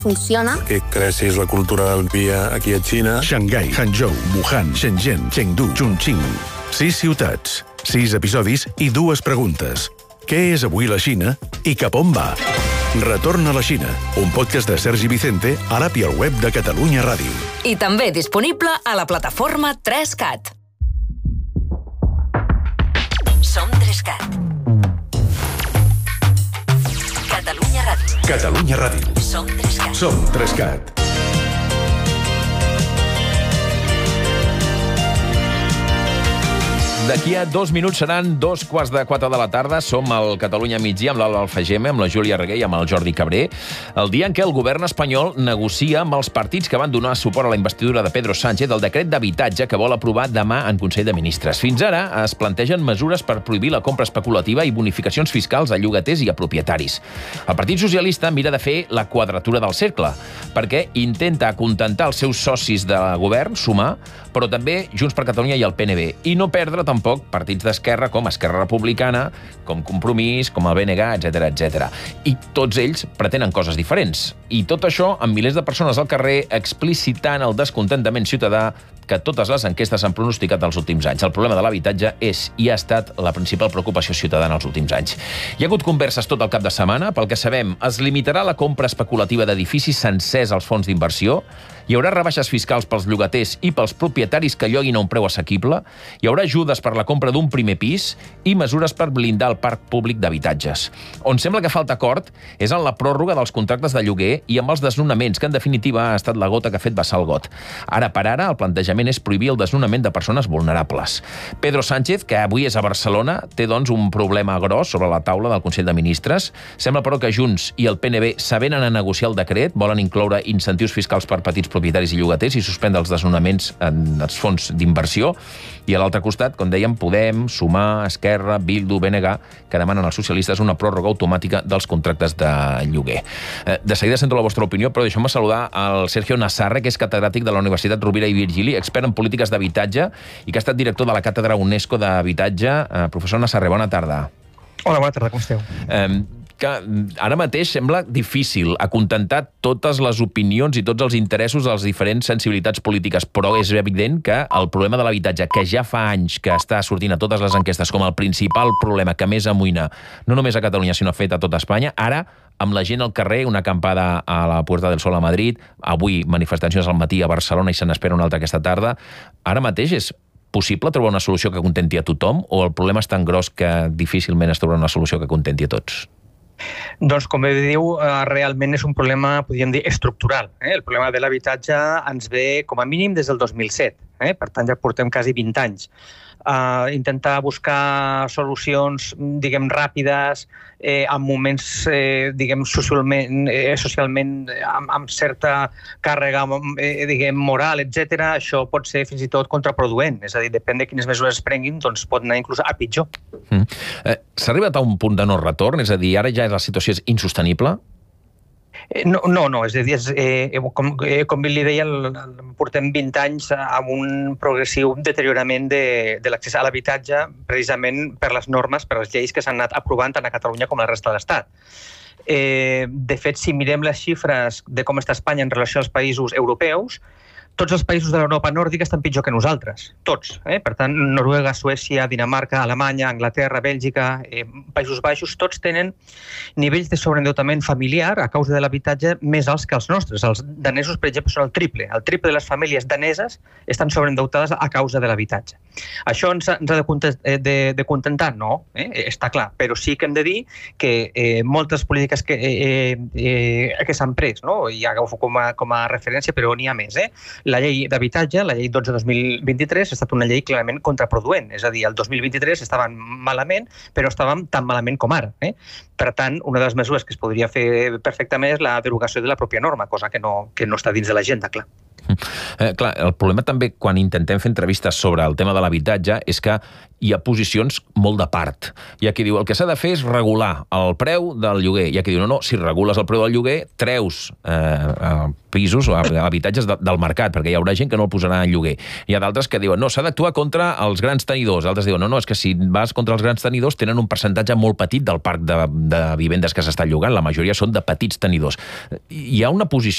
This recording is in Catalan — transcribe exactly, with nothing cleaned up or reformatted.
funciona. Que creixis la cultura del vi aquí a Xina. Xangai, Hangzhou, Wuhan, Shenzhen, Chengdu, Chongqing. Sis ciutats, sis episodis i dues preguntes. Què és avui la Xina i cap on va? Retorn a la Xina, un podcast de Sergi Vicente, ara i al web de Catalunya Ràdio. I també disponible a la plataforma tres cat. Som tres cat. Catalunya Ràdio. Catalunya Ràdio. Som tres cat. Som tres cat. D'aquí a dos minuts seran dos quarts de quatre de la tarda. Som al Catalunya Migdia amb l'Alba Alfageme, amb la Júlia Reguer i amb el Jordi Cabré. El dia en què el govern espanyol negocia amb els partits que van donar suport a la investidura de Pedro Sánchez el decret d'habitatge que vol aprovar demà en Consell de Ministres. Fins ara es plantegen mesures per prohibir la compra especulativa i bonificacions fiscals a llogaters i a propietaris. El Partit Socialista mira de fer la quadratura del cercle, perquè intenta acontentar els seus socis de govern, Sumar, però també Junts per Catalunya i el P N B, i no perdre tampoc partits d'esquerra com Esquerra Republicana, com Compromís, com el B N G, etcètera, etcètera. I tots ells pretenen coses diferents. I tot això amb milers de persones al carrer explicitant el descontentament ciutadà que totes les enquestes han pronosticat els últims anys. El problema de l'habitatge és i ha estat la principal preocupació ciutadana els últims anys. Hi ha hagut converses tot el cap de setmana. Pel que sabem, es limitarà la compra especulativa d'edificis sencers als fons d'inversió, hi haurà rebaixes fiscals pels llogaters i pels propietaris que lloguin a un preu assequible, hi haurà ajudes per la compra d'un primer pis i mesures per blindar el parc públic d'habitatges. On sembla que falta acord és en la pròrroga dels contractes de lloguer i amb els desnonaments, que en definitiva ha estat la gota que ha fet vessar el got. Ara per ara, el plantejament és prohibir el desnonament de persones vulnerables. Pedro Sánchez, que avui és a Barcelona, té doncs un problema gros sobre la taula del Consell de Ministres. Sembla, però, que Junts i el P N B s'avenen a negociar el decret, volen incloure incentius fiscals per petits propietaris i llogaters i suspendre els desnonaments en els fons d'inversió. I a l'altre costat, com dèiem, Podem, Sumar, Esquerra, Bildu, B N G, que demanen als socialistes una pròrroga automàtica dels contractes de lloguer. De seguida sento la vostra opinió, però deixeu-me saludar al Sergio Nassarre, que és catedràtic de la Universitat Rovira i Virgili, expert en polítiques d'habitatge i que ha estat director de la Càtedra UNESCO d'Habitatge. Professor Nassarre, bona tarda. Hola, bona tarda, com esteu? Eh, que ara mateix sembla difícil acontentar totes les opinions i tots els interessos de les diferents sensibilitats polítiques, però és evident que el problema de l'habitatge, que ja fa anys que està sortint a totes les enquestes com el principal problema que més amoïna, no només a Catalunya, sinó fet a tota Espanya, ara, amb la gent al carrer, una acampada a la Puerta del Sol a Madrid, avui manifestacions al matí a Barcelona i se n'espera una altra aquesta tarda, ara mateix és possible trobar una solució que contenti a tothom o el problema és tan gros que difícilment es trobarà una solució que contenti a tots? Doncs, com bé diu, realment és un problema, podríem dir, estructural. Eh? El problema de l'habitatge ens ve com a mínim des del dos mil set. Eh? Per tant, ja portem quasi vint anys. Uh, intentar buscar solucions, diguem, ràpides, eh, en moments, eh, diguem, socialment, eh, socialment amb, amb certa càrrega, eh, diguem, moral, etcètera, això pot ser fins i tot contraproduent. És a dir, depèn de quines mesures es prenguin, doncs pot anar inclús a pitjor. Mm. Eh, S'ha arribat a un punt de no retorn? És a dir, ara ja la situació és insostenible? No, no, no, és a dir, és, eh, com, eh, com li deia, el, el, portem vint anys amb un progressiu deteriorament de, de l'accés a l'habitatge, precisament per les normes, per les lleis que s'han anat aprovant tant a Catalunya com a la resta de l'Estat. Eh, de fet, si mirem les xifres de com està Espanya en relació als països europeus, tots els països de l'Europa nòrdica estan pitjor que nosaltres, tots. Eh? Per tant, Noruega, Suècia, Dinamarca, Alemanya, Anglaterra, Bèlgica, eh, Països Baixos, tots tenen nivells de sobreendeutament familiar a causa de l'habitatge més alts que els nostres. Els danesos, per exemple, són el triple. El triple de les famílies daneses estan sobreendeutades a causa de l'habitatge. Això ens ha, ens ha de, contentar, de, de contentar? No, eh? Està clar. Però sí que hem de dir que eh, moltes polítiques que, eh, eh, que s'han pres, no? I agafo com a, com a referència, però n'hi ha més, eh? La llei d'habitatge, la llei dotze dos mil vint-i-tres, ha estat una llei clarament contraproduent. És a dir, el dos mil vint-i-tres estàvem malament, però estàvem tan malament com ara. Eh? Per tant, una de les mesures que es podria fer perfectament és la derogació de la pròpia norma, cosa que no, que no està dins de l'agenda, clar. Eh, clar, el problema també quan intentem fer entrevistes sobre el tema de l'habitatge és que hi ha posicions molt de part. Hi ha qui diu el que s'ha de fer és regular el preu del lloguer. Hi ha qui diu no, no, si regules el preu del lloguer treus eh, pisos o habitatges de, del mercat, perquè hi haurà gent que no el posarà en lloguer. Hi ha d'altres que diuen no, s'ha d'actuar contra els grans tenidors. Altres diuen no, no, és que si vas contra els grans tenidors tenen un percentatge molt petit del parc de, de vivendes que s'està llogant. La majoria són de petits tenidors. Hi ha una posició